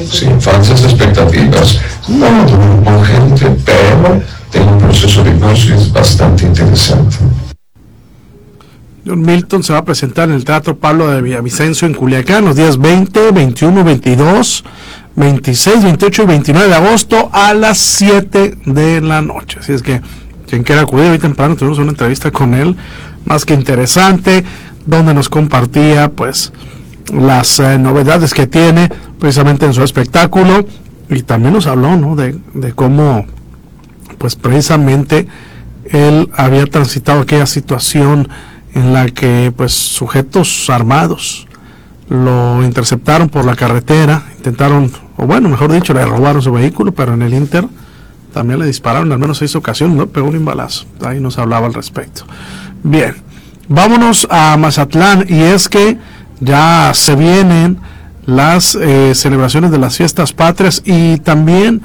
Sí, falsas expectativas. No con gente, pero tiene un proceso de negocio bastante interesante. John Milton se va a presentar en el Teatro Pablo de Villavicencio en Culiacán los días 20, 21, 22, 26, 28 y 29 de agosto a las 7 de la noche. Así es que quien quiera acudir, hoy temprano tuvimos una entrevista con él más que interesante, donde nos compartía pues las novedades que tiene precisamente en su espectáculo, y también nos habló, ¿no?, de cómo pues precisamente él había transitado aquella situación en la que pues sujetos armados lo interceptaron por la carretera, intentaron, o bueno, mejor dicho, le robaron su vehículo, pero en el Inter también le dispararon al menos 6 ocasiones, ¿no? Pegó un balazo. Ahí nos hablaba al respecto. Bien, vámonos a Mazatlán, y es que ya se vienen las celebraciones de las fiestas patrias y también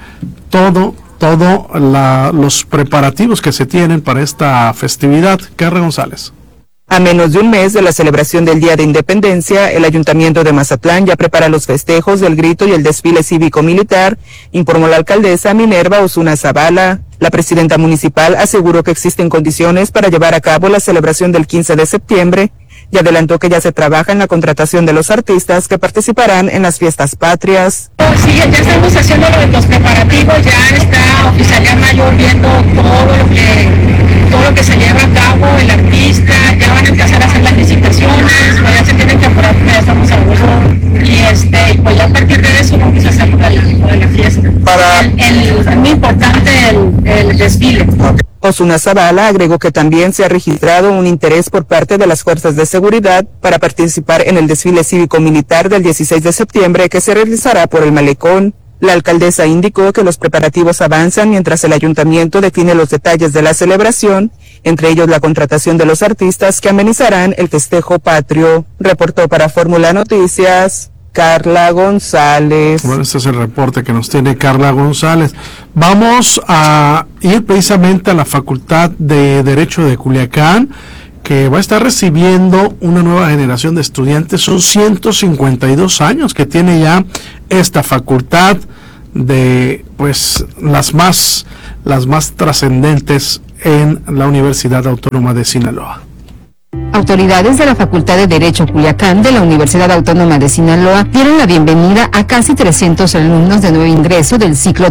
los preparativos que se tienen para esta festividad. Carla González. A menos de un mes de la celebración del Día de Independencia, el Ayuntamiento de Mazatlán ya prepara los festejos del Grito y el desfile cívico-militar, informó la alcaldesa Minerva Osuna Zavala. La presidenta municipal aseguró que existen condiciones para llevar a cabo la celebración del 15 de septiembre y adelantó que ya se trabaja en la contratación de los artistas que participarán en las fiestas patrias. Sí, ya estamos haciendo los preparativos, ya está Oficialía Mayor viendo todo lo que se lleva a cabo, el artista, ya van a empezar a hacer las licitaciones, ya se tienen que apurar porque ya estamos a agosto, y pues ya a partir de eso vamos a hacer lo de la fiesta. Es muy importante el desfile. Osuna Zavala agregó que también se ha registrado un interés por parte de las fuerzas de seguridad para participar en el desfile cívico-militar del 16 de septiembre que se realizará por el Malecón. La alcaldesa indicó que los preparativos avanzan mientras el ayuntamiento define los detalles de la celebración, entre ellos la contratación de los artistas que amenizarán el festejo patrio. Reportó para Fórmula Noticias Carla González. Bueno, este es el reporte que nos tiene Carla González. Vamos a ir precisamente a la Facultad de Derecho de Culiacán, que va a estar recibiendo una nueva generación de estudiantes. Son 152 años que tiene ya esta facultad, de pues las más trascendentes en la Universidad Autónoma de Sinaloa. Autoridades de la Facultad de Derecho Culiacán de la Universidad Autónoma de Sinaloa dieron la bienvenida a casi 300 alumnos de nuevo ingreso del ciclo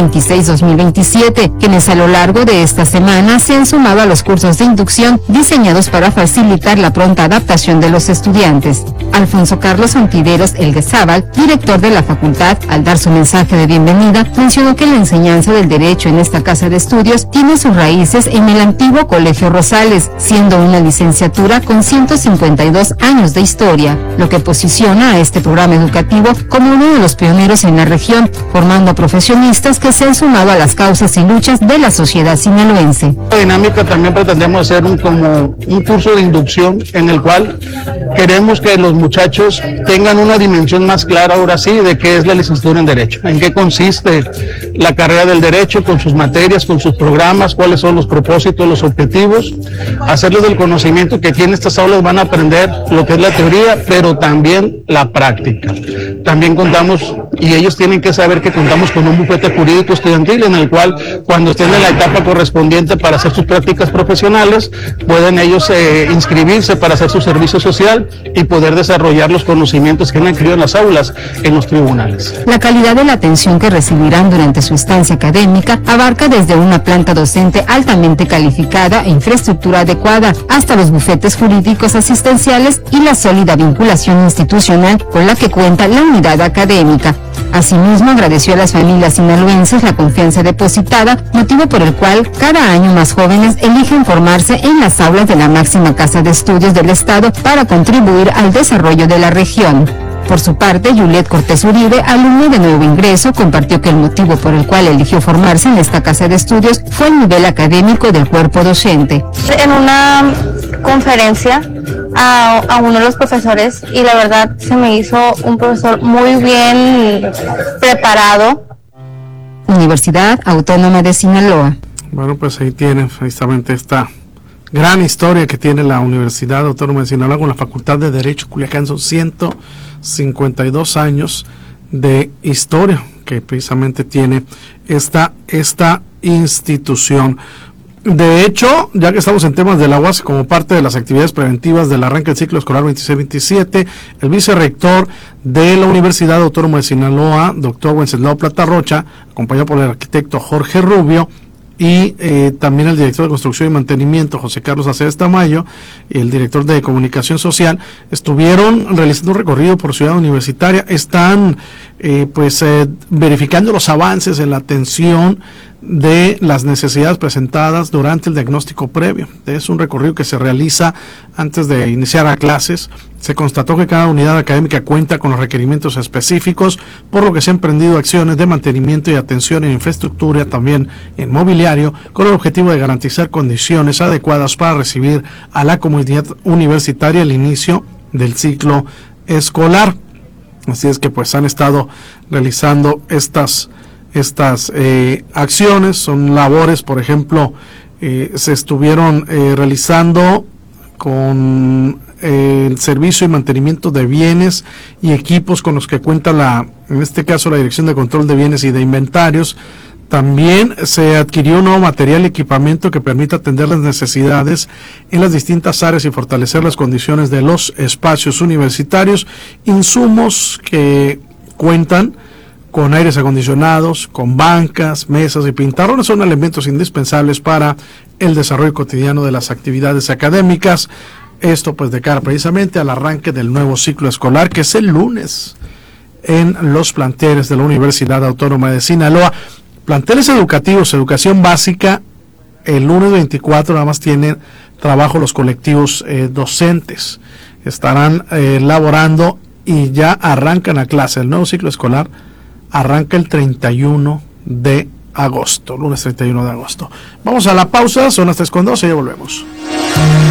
2026-2027, quienes a lo largo de esta semana se han sumado a los cursos de inducción diseñados para facilitar la pronta adaptación de los estudiantes. Alfonso Carlos Ontiveros Elguezábal, director de la facultad, al dar su mensaje de bienvenida, mencionó que la enseñanza del derecho en esta casa de estudios tiene sus raíces en el antiguo Colegio Rosales, siendo una licenciatura con 152 años de historia, lo que posiciona a este programa educativo como uno de los pioneros en la región, formando profesionistas que se han sumado a las causas y luchas de la sociedad sinaloense. La dinámica también pretendemos hacer un curso de inducción en el cual queremos que los muchachos tengan una dimensión más clara ahora sí de qué es la licenciatura en Derecho, en qué consiste la carrera del Derecho, con sus materias, con sus programas, cuáles son los propósitos, los objetivos, hacerles del conocimiento que aquí en estas aulas van a aprender lo que es la teoría, pero también la práctica. También contamos, y ellos tienen que saber que contamos con un bufete jurídico estudiantil en el cual cuando estén en la etapa correspondiente para hacer sus prácticas profesionales, pueden ellos inscribirse para hacer su servicio social y poder desarrollar los conocimientos que han adquirido en las aulas, en los tribunales. La calidad de la atención que recibirán durante su estancia académica abarca desde una planta docente altamente calificada e infraestructura adecuada hasta los bufetes jurídicos asistenciales y la sólida vinculación institucional con la que cuenta la unidad académica. Asimismo, agradeció a las familias sinaloenses la confianza depositada, motivo por el cual cada año más jóvenes eligen formarse en las aulas de la máxima casa de estudios del Estado para contribuir al desarrollo de la región. Por su parte, Juliet Cortés Uribe, alumna de nuevo ingreso, compartió que el motivo por el cual eligió formarse en esta casa de estudios fue el nivel académico del cuerpo docente. En una conferencia a uno de los profesores, y la verdad se me hizo un profesor muy bien preparado. Universidad Autónoma de Sinaloa. Bueno, pues ahí tienen precisamente esta gran historia que tiene la Universidad Autónoma de Sinaloa con la Facultad de Derecho Culiacán. Son 152 años de historia que precisamente tiene esta institución. De hecho, ya que estamos en temas de la UAS, como parte de las actividades preventivas del arranque del ciclo escolar 26-27, el vicerrector de la Universidad Autónoma de Sinaloa, doctor Wenceslao Plata Rocha, acompañado por el arquitecto Jorge Rubio, y también el director de Construcción y Mantenimiento, José Carlos Aceves Tamayo, y el director de Comunicación Social, estuvieron realizando un recorrido por Ciudad Universitaria. Están verificando los avances en la atención de las necesidades presentadas durante el diagnóstico previo. Es un recorrido que se realiza antes de iniciar a clases. Se constató que cada unidad académica cuenta con los requerimientos específicos, por lo que se han emprendido acciones de mantenimiento y atención en infraestructura, también en mobiliario, con el objetivo de garantizar condiciones adecuadas para recibir a la comunidad universitaria al inicio del ciclo escolar. Así es que pues han estado realizando estas acciones. Son labores, por ejemplo, se estuvieron realizando con el servicio y mantenimiento de bienes y equipos con los que cuenta en este caso la Dirección de Control de Bienes y de Inventarios. También se adquirió un nuevo material y equipamiento que permite atender las necesidades en las distintas áreas y fortalecer las condiciones de los espacios universitarios, insumos que cuentan con aires acondicionados, con bancas, mesas y pintarrones. Son elementos indispensables para el desarrollo cotidiano de las actividades académicas. Esto pues de cara precisamente al arranque del nuevo ciclo escolar, que es el lunes en los planteles de la Universidad Autónoma de Sinaloa. Planteles educativos, educación básica, el lunes 24 nada más tienen trabajo los colectivos docentes. Estarán laborando y ya arrancan a clase. El nuevo ciclo escolar arranca el 31 de agosto, lunes 31 de agosto. Vamos a la pausa, son las 3:12 y ya volvemos.